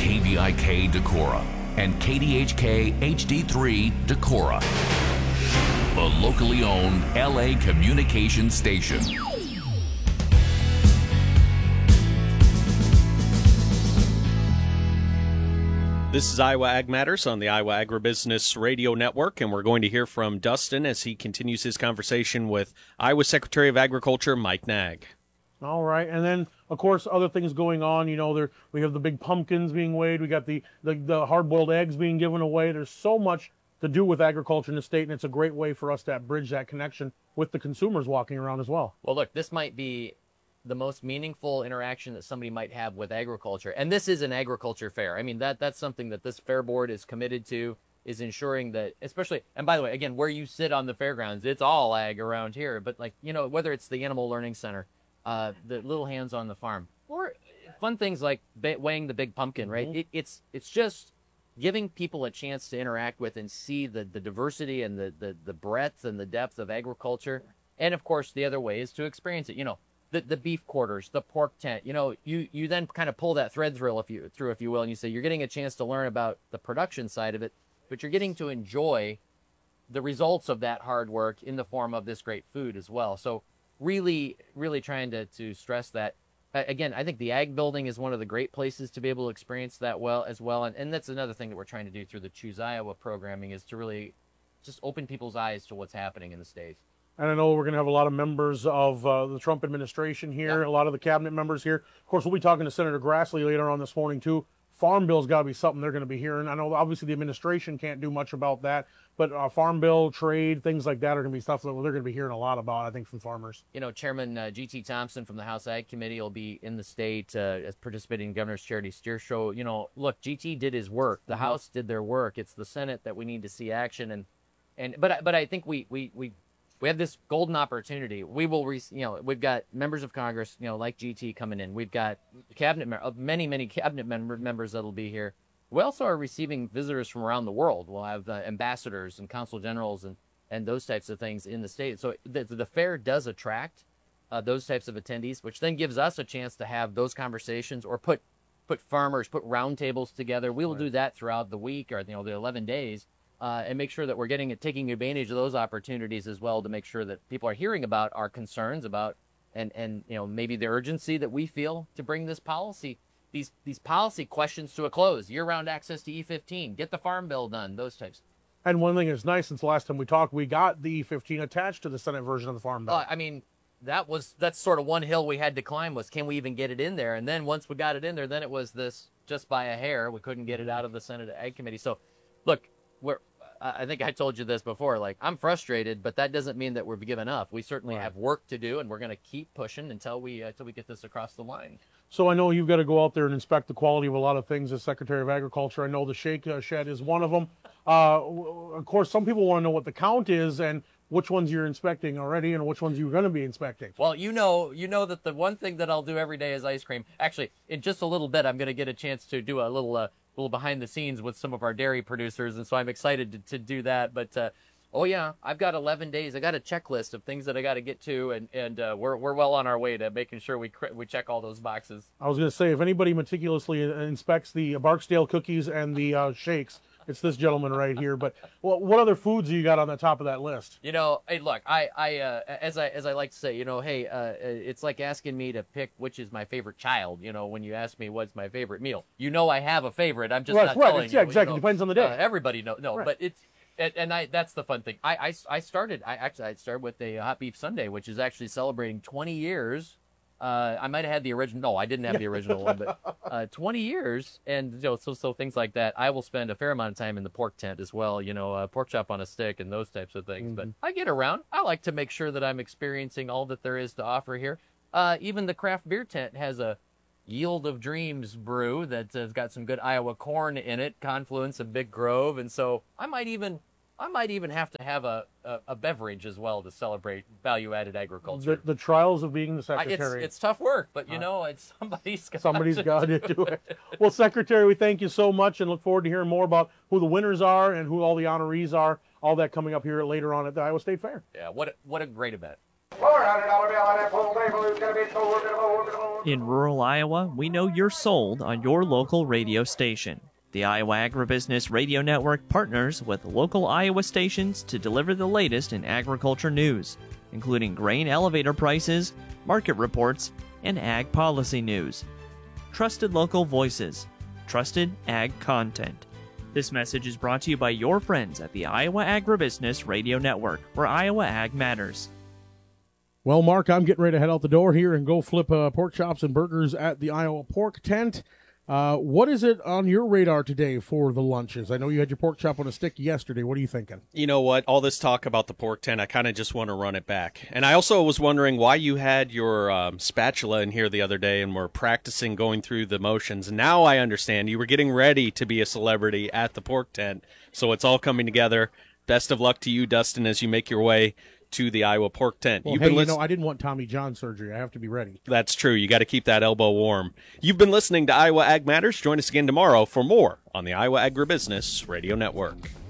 KVIK Decorah and KDHK HD3 Decorah, the locally owned LA communication station. This is Iowa Ag Matters on the Iowa Agribusiness Radio Network, and we're going to hear from Dustin as he continues his conversation with Iowa Secretary of Agriculture Mike Naig. All right, and then of course other things going on. You know, we have the big pumpkins being weighed. We got the hard-boiled eggs being given away. There's so much to do with agriculture in the state, and it's a great way for us to bridge that connection with the consumers walking around as well. Well, look, this might be the most meaningful interaction that somebody might have with agriculture. And this is an agriculture fair. I mean, that's something that this fair board is committed to, is ensuring that, especially, and by the way, again, where you sit on the fairgrounds, it's all ag around here. But like, you know, whether it's the Animal Learning Center, the Little Hands on the Farm, or fun things like weighing the big pumpkin, right? Mm-hmm. It's just giving people a chance to interact with and see the diversity and the breadth and the depth of agriculture. And of course, the other way is to experience it, you know. The beef quarters, the pork tent, you know, you then kind of pull that thread through, if you will, and you say you're getting a chance to learn about the production side of it, but you're getting to enjoy the results of that hard work in the form of this great food as well. So really, really trying to stress that. Again, I think the ag building is one of the great places to be able to experience that as well. And that's another thing that we're trying to do through the Choose Iowa programming, is to really just open people's eyes to what's happening in the state. And I know we're going to have a lot of members of the Trump administration here, a lot of the cabinet members here. Of course, we'll be talking to Senator Grassley later on this morning, too. Farm bill's got to be something they're going to be hearing. I know, obviously, the administration can't do much about that, but farm bill, trade, things like that are going to be stuff that they're going to be hearing a lot about, I think, from farmers. You know, Chairman G.T. Thompson from the House Ag Committee will be in the state as participating in Governor's Charity Steer Show. You know, look, G.T. did his work. The House did their work. It's the Senate that we need to see action. But I think we have this golden opportunity. We will, we've got members of Congress, you know, like GT coming in. We've got many cabinet members that'll be here. We also are receiving visitors from around the world. We'll have ambassadors and consul generals and those types of things in the state. So the fair does attract those types of attendees, which then gives us a chance to have those conversations or put farmers, put roundtables together. We will do that throughout the week, or the 11 days. And make sure that we're taking advantage of those opportunities as well, to make sure that people are hearing about our concerns about and you know, maybe the urgency that we feel to bring this policy, these policy questions to a close. Year-round access to E15, get the farm bill done, those types. And one thing that's nice, since the last time we talked, we got the E15 attached to the Senate version of the farm bill. I mean, that's sort of one hill we had to climb, was can we even get it in there? And then once we got it in there, then it was this just by a hair. We couldn't get it out of the Senate Ag Committee. So, look, I think I told you this before, like, I'm frustrated, but that doesn't mean that we're giving up. We certainly have work to do, and we're going to keep pushing until we get this across the line. So I know you've got to go out there and inspect the quality of a lot of things as Secretary of Agriculture. I know the shake shed is one of them. Of course, some people want to know what the count is and which ones you're inspecting already and which ones you're going to be inspecting. Well, you know that the one thing that I'll do every day is ice cream. Actually, in just a little bit, I'm going to get a chance to do a little behind the scenes with some of our dairy producers, and so I'm excited to do that. But I've got 11 days. I got a checklist of things that I got to get to, and we're well on our way to making sure we check all those boxes. I was going to say, if anybody meticulously inspects the Barksdale cookies and the shakes, it's this gentleman right here. But what other foods do you got on the top of that list? You know, hey, look, I as I like to say, you know, hey, it's like asking me to pick which is my favorite child. You know, when you ask me what's my favorite meal, you know, I have a favorite. I'm just not telling you. Yeah, exactly. You know, depends on the day. Everybody knows. No, right. But it's. And that's the fun thing. I started with a hot beef sundae, which is actually celebrating 20 years. I might have had the original. No, I didn't have the original one, but 20 years, and you know, so things like that. I will spend a fair amount of time in the pork tent as well. You know, pork chop on a stick and those types of things. But I get around. I like to make sure that I'm experiencing all that there is to offer here. Even the craft beer tent has a Yield of Dreams brew that has got some good Iowa corn in it, Confluence of Big Grove, and so I might even have to have a beverage as well to celebrate value-added agriculture. The trials of being the secretary. It's tough work, but you know, it's somebody's got to do it. Well, Secretary, we thank you so much and look forward to hearing more about who the winners are and who all the honorees are. All that coming up here later on at the Iowa State Fair. Yeah, what a great event. $400 bill on that full table. Who's going to be sold? In rural Iowa, we know you're sold on your local radio station. The Iowa Agribusiness Radio Network partners with local Iowa stations to deliver the latest in agriculture news, including grain elevator prices, market reports, and ag policy news. Trusted local voices, trusted ag content. This message is brought to you by your friends at the Iowa Agribusiness Radio Network, where Iowa Ag matters. Well, Mark, I'm getting ready to head out the door here and go flip pork chops and burgers at the Iowa Pork Tent. What is it on your radar today for the lunches? I know you had your pork chop on a stick yesterday. What are you thinking? You know what? All this talk about the pork tent, I kind of just want to run it back. And I also was wondering why you had your spatula in here the other day and were practicing going through the motions. Now I understand. You were getting ready to be a celebrity at the pork tent. So it's all coming together. Best of luck to you, Dustin, as you make your way to the Iowa Pork Tent. Well, I didn't want Tommy John surgery. I have to be ready. That's true. You got to keep that elbow warm. You've been listening to Iowa Ag Matters. Join us again tomorrow for more on the Iowa Agribusiness Radio Network.